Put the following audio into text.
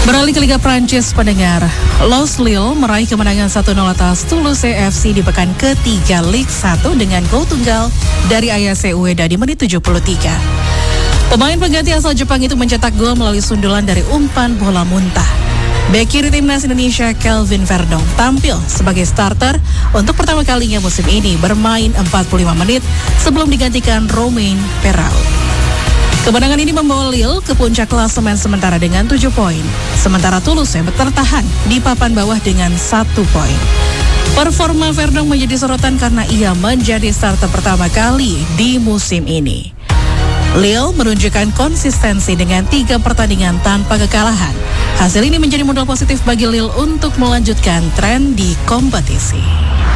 Beralih ke Liga Prancis, pendengar. Los Lille meraih kemenangan 1-0 atas Toulouse FC di pekan ketiga Ligue 1 dengan gol tunggal dari Ayase Ueda di menit 73. Pemain pengganti asal Jepang itu mencetak gol melalui sundulan dari umpan bola muntah. Bek kiri timnas Indonesia Kelvin Verdong tampil sebagai starter untuk pertama kalinya musim ini, bermain 45 menit sebelum digantikan Romain Perrault. Kemenangan ini membawa Lille ke puncak klasemen sementara dengan 7 poin. Sementara Toulouse bertahan di papan bawah dengan 1 poin. Performa Verdong menjadi sorotan karena ia menjadi starter pertama kali di musim ini. Lille menunjukkan konsistensi dengan 3 pertandingan tanpa kekalahan. Hasil ini menjadi modal positif bagi Lille untuk melanjutkan tren di kompetisi.